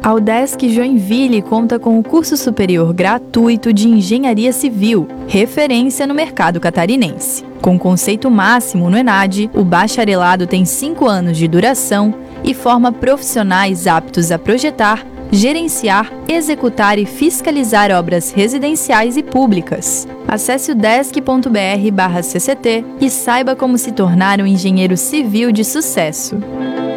A UDESC Joinville conta com o curso superior gratuito de Engenharia Civil, referência no mercado catarinense. Com conceito máximo no ENAD, o bacharelado tem 5 anos de duração e forma profissionais aptos a projetar, gerenciar, executar e fiscalizar obras residenciais e públicas. Acesse udesc.br/cct e saiba como se tornar um engenheiro civil de sucesso.